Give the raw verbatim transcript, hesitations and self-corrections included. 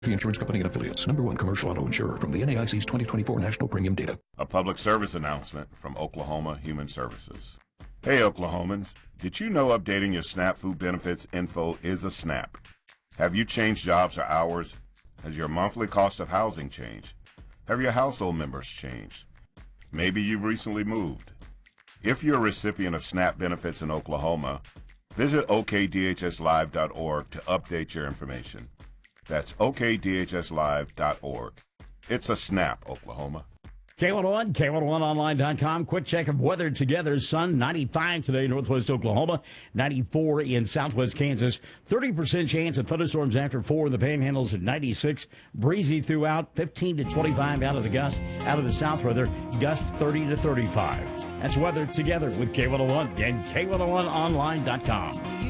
The Insurance Company and Affiliates, number one commercial auto insurer from the N A I C's twenty twenty-four National Premium Data. A public service announcement from Oklahoma Human Services. Hey, Oklahomans, did you know updating your SNAP food benefits info is a snap? Have you changed jobs or hours? Has your monthly cost of housing changed? Have your household members changed? Maybe you've recently moved. If you're a recipient of SNAP benefits in Oklahoma, visit O K D H S live dot org to update your information. That's O K D H S live dot org. It's a snap, Oklahoma. K one oh one, K one oh one online dot com. Quick check of weather together. Sun, ninety-five today in northwest Oklahoma, ninety-four in southwest Kansas. thirty percent chance of thunderstorms after four in the Panhandles at ninety-six. Breezy throughout, fifteen to twenty-five out of the gust. Out of the south weather, gust thirty to thirty-five. That's weather together with K one oh one and K one oh one online dot com.